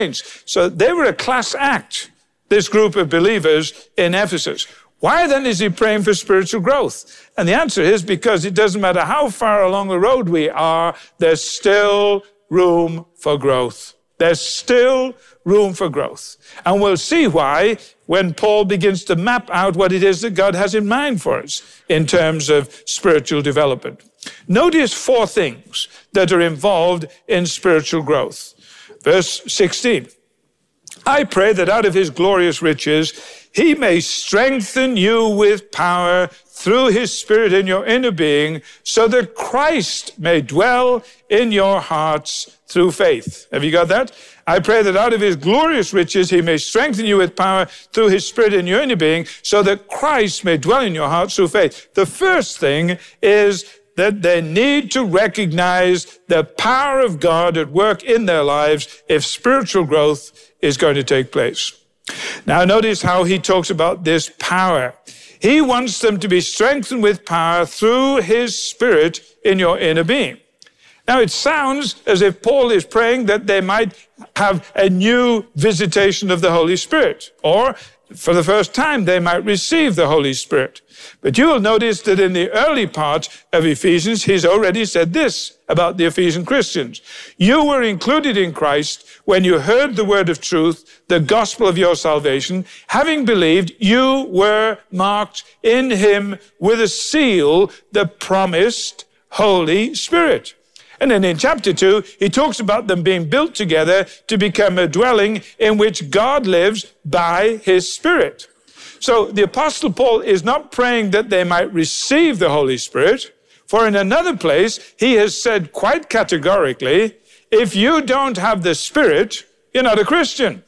So they were a class act, this group of believers in Ephesus. Why then is he praying for spiritual growth? And the answer is because it doesn't matter how far along the road we are, there's still room for growth. There's still room for growth. And we'll see why when Paul begins to map out what it is that God has in mind for us in terms of spiritual development. Notice 4 things that are involved in spiritual growth. Verse 16, I pray that out of his glorious riches, he may strengthen you with power through his Spirit in your inner being, so that Christ may dwell in your hearts through faith. Have you got that? I pray that out of his glorious riches, he may strengthen you with power through his Spirit in your inner being, so that Christ may dwell in your hearts through faith. The first thing is that they need to recognize the power of God at work in their lives if spiritual growth is going to take place. Now notice how he talks about this power. He wants them to be strengthened with power through his Spirit in your inner being. Now it sounds as if Paul is praying that they might have a new visitation of the Holy Spirit, or for the first time they might receive the Holy Spirit. But you will notice that in the early part of Ephesians, he's already said this about the Ephesian Christians. You were included in Christ when you heard the word of truth, the gospel of your salvation. Having believed, you were marked in him with a seal, the promised Holy Spirit. And then in chapter 2, he talks about them being built together to become a dwelling in which God lives by his Spirit. So the Apostle Paul is not praying that they might receive the Holy Spirit, for in another place, he has said quite categorically, if you don't have the Spirit, you're not a Christian.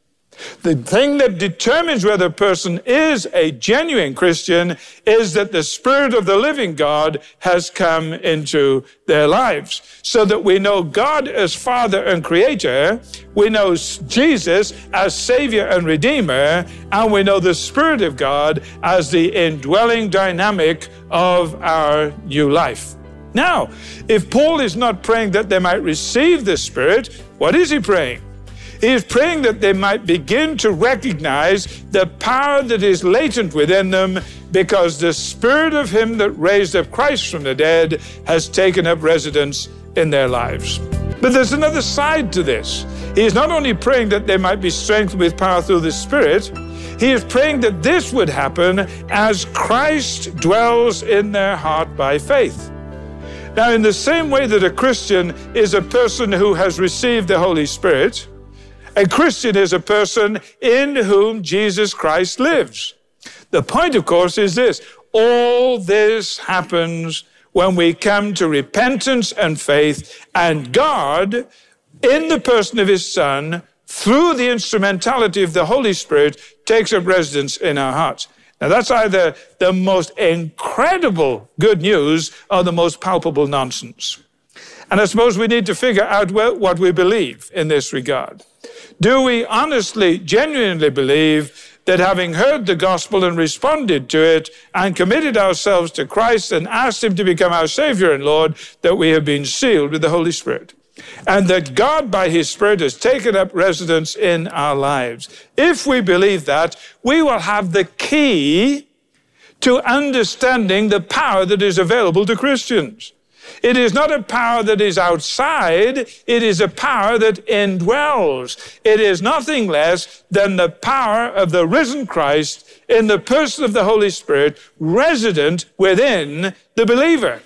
The thing that determines whether a person is a genuine Christian is that the Spirit of the living God has come into their lives, so that we know God as Father and Creator, we know Jesus as Savior and Redeemer, and we know the Spirit of God as the indwelling dynamic of our new life. Now, if Paul is not praying that they might receive the Spirit, what is he praying? He is praying that they might begin to recognize the power that is latent within them because the Spirit of him that raised up Christ from the dead has taken up residence in their lives. But there's another side to this. He is not only praying that they might be strengthened with power through the Spirit, he is praying that this would happen as Christ dwells in their heart by faith. Now, in the same way that a Christian is a person who has received the Holy Spirit, a Christian is a person in whom Jesus Christ lives. The point, of course, is this. All this happens when we come to repentance and faith, and God, in the person of his Son, through the instrumentality of the Holy Spirit, takes up residence in our hearts. Now, that's either the most incredible good news or the most palpable nonsense. And I suppose we need to figure out what we believe in this regard. Do we honestly, genuinely believe that having heard the gospel and responded to it and committed ourselves to Christ and asked him to become our Savior and Lord, that we have been sealed with the Holy Spirit? And that God, by his Spirit, has taken up residence in our lives. If we believe that, we will have the key to understanding the power that is available to Christians. It is not a power that is outside, it is a power that indwells. It is nothing less than the power of the risen Christ in the person of the Holy Spirit, resident within the believer.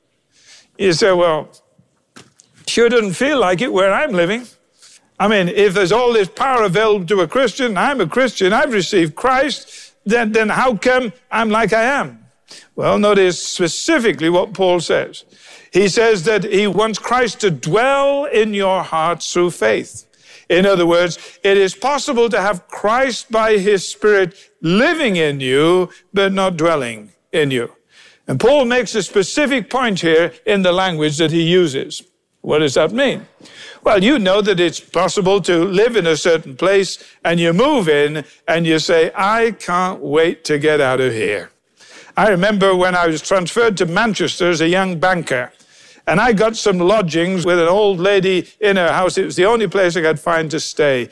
You say, well, sure doesn't feel like it where I'm living. I mean, if there's all this power available to a Christian, I'm a Christian, I've received Christ, then how come I'm like I am? Well, notice specifically what Paul says. He says that he wants Christ to dwell in your hearts through faith. In other words, it is possible to have Christ by his Spirit living in you, but not dwelling in you. And Paul makes a specific point here in the language that he uses. What does that mean? Well, you know that it's possible to live in a certain place and you move in and you say, I can't wait to get out of here. I remember when I was transferred to Manchester as a young banker, And I got some lodgings with an old lady in her house. It was the only place I could find to stay.